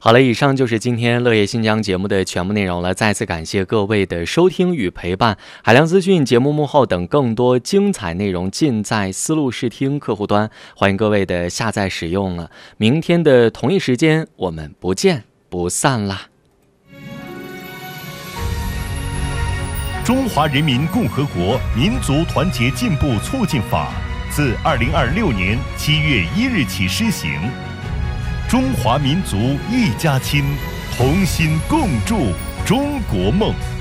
好了，以上就是今天乐业新疆节目的全部内容了。再次感谢各位的收听与陪伴。海量资讯、节目幕后等更多精彩内容尽在思路视听客户端，欢迎各位的下载使用了。明天的同一时间，我们不见不散啦！ 中华人民共和国民族团结进步促进法自2026年7月1日起施行。中华民族一家亲，同心共筑中国梦。